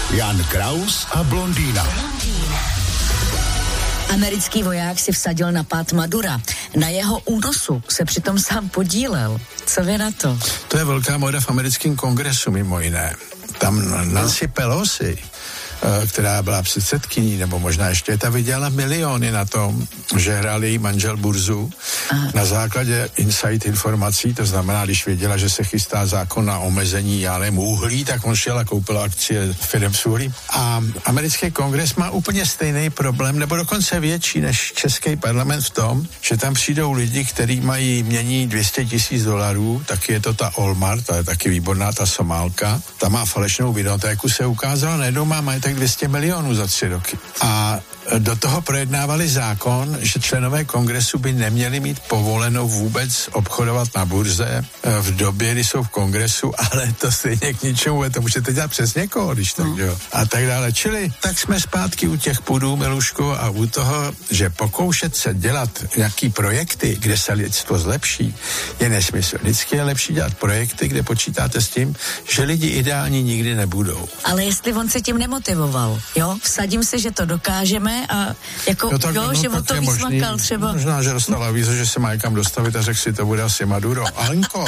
Jan Kraus a blondýna. Americký voják si vsadil na pád Madura. Na jeho únosu se přitom sám podílel. Co vy na to? To je velká moda v americkém kongresu, mimo jiné. Tam Nancy Pelosi, která byla předsedkyní, nebo možná ještě, ta vydělala miliony na tom, že hrál její manžel burzu. Na základě inside informací, to znamená, když věděla, že se chystá zákon na omezení, já nevím, uhlí, tak on šel a koupil akcie firem s uhlím. A americký kongres má úplně stejný problém, nebo dokonce větší než český parlament v tom, že tam přijdou lidi, kteří mají mění $200,000, taky je to ta Olmar, ta je taky výborná, ta Somálka, ta má falešnou videotéku, se ukázala, najednou má majetek 200 milionů za 3 roky. A do toho projednávali zákon, že členové kongresu by neměli mít povolenou vůbec obchodovat na burze v době, kdy jsou v kongresu, ale to stejně k ničemu, to můžete dělat přes někoho, když tak, jo. A tak dále. Čili tak jsme zpátky u těch pudů, Milušku, a u toho, že pokoušet se dělat nějaký projekty, kde se lidstvo zlepší, je nesmysl. Vždycky je lepší dělat projekty, kde počítáte s tím, že lidi ideální nikdy nebudou. Ale jestli on se tím nemotivoval, jo? Vsadím se, že to dokážeme a jako, no tak, jo, že o to vysmakal třeba. Možná, že dostala avízo, že se má někam dostavit a řekl si, to bude asi Maduro. Alenko,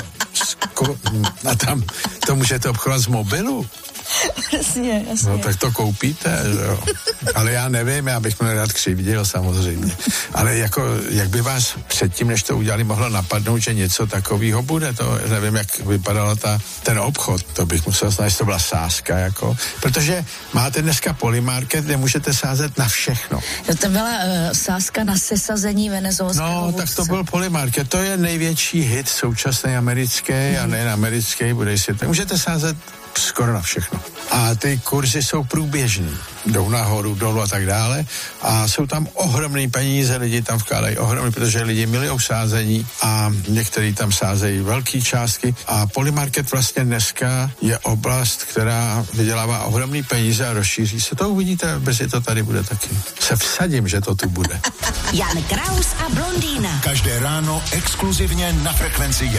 a tam to můžete obchodovat z mobilu. Jasně. No tak to koupíte, jo. Ale já nevím, já bych mě rád křivdil samozřejmě. Ale jako, jak by vás předtím, než to udělali, mohlo napadnout, že něco takového bude, to nevím, jak vypadala ten obchod, to bych musel znát, že to byla sázka, jako, protože máte dneska Polymarket, kde můžete sázet na všechno. To byla sázka na sesazení venezuelského vůdce. Tak to byl Polymarket, to je největší hit současný americký a nejen americký, budej si to. Můžete sázet skoro na všechno. A ty kurzy jsou průběžný. Jdou nahoru, dolů a tak dále. A jsou tam ohromný peníze, lidi tam vkládají ohromný, protože lidi milují sázení a někteří tam sázejí velké částky. A Polymarket vlastně dneska je oblast, která vydělává ohromný peníze a rozšíří se. To uvidíte, brzy to tady bude taky. Se vsadím, že to tu bude. Jan Kraus a blondýna. Každé ráno exkluzivně na Frekvenci 1.